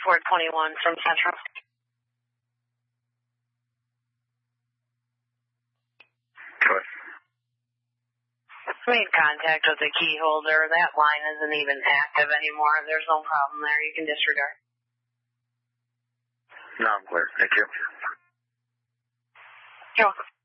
421 from Central. Good. Made contact with the key holder. That line isn't even active anymore. There's no problem there. You can disregard. No, I'm clear. Thank you. You're welcome.